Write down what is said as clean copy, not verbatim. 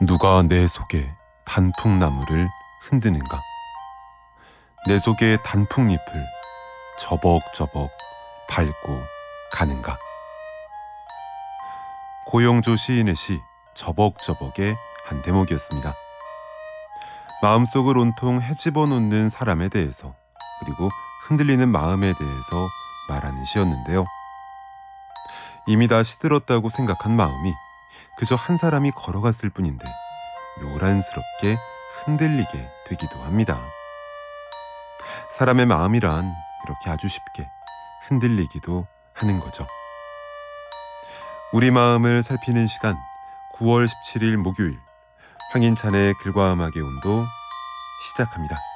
누가 내 속에 단풍나무를 흔드는가? 내 속의 단풍잎을 저벅저벅 밟고 가는가? 고영조 시인의 시 저벅저벅의 한 대목이었습니다. 마음속을 온통 헤집어 놓는 사람에 대해서, 그리고 흔들리는 마음에 대해서 말하는 시였는데요. 이미 다 시들었다고 생각한 마음이 그저 한 사람이 걸어갔을 뿐인데 요란스럽게 흔들리게 되기도 합니다. 사람의 마음이란 이렇게 아주 쉽게 흔들리기도 하는 거죠. 우리 마음을 살피는 시간, 9월 17일 목요일, 황인찬의 글과 음악의 온도 시작합니다.